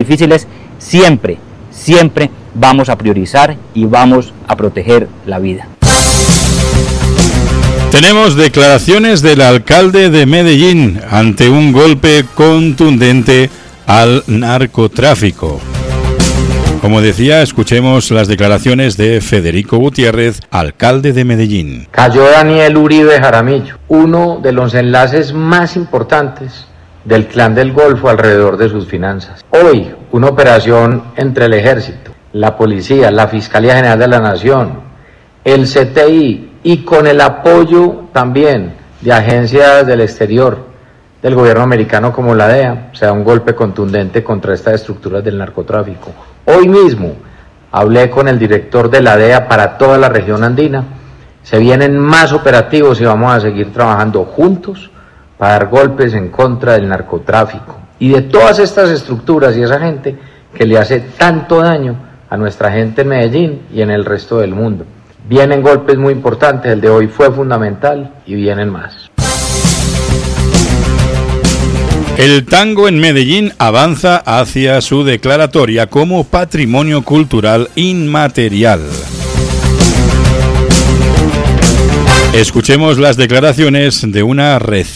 difíciles, siempre vamos a priorizar y vamos a proteger la vida. Tenemos declaraciones del alcalde de Medellín ante un golpe contundente al narcotráfico. Como decía, escuchemos las declaraciones de Federico Gutiérrez, alcalde de Medellín. Cayó Daniel Uribe Jaramillo, uno de los enlaces más importantes del Clan del Golfo alrededor de sus finanzas. Hoy, una operación entre el Ejército, la Policía, la Fiscalía General de la Nación, el CTI y con el apoyo también de agencias del exterior, del gobierno americano como la DEA, se da un golpe contundente contra estas estructuras del narcotráfico. Hoy mismo hablé con el director de la DEA para toda la región andina. Se vienen más operativos y vamos a seguir trabajando juntos para dar golpes en contra del narcotráfico y de todas estas estructuras y esa gente que le hace tanto daño a nuestra gente en Medellín y en el resto del mundo. Vienen golpes muy importantes, el de hoy fue fundamental y vienen más. El tango en Medellín avanza hacia su declaratoria como patrimonio cultural inmaterial. Escuchemos las declaraciones de una recién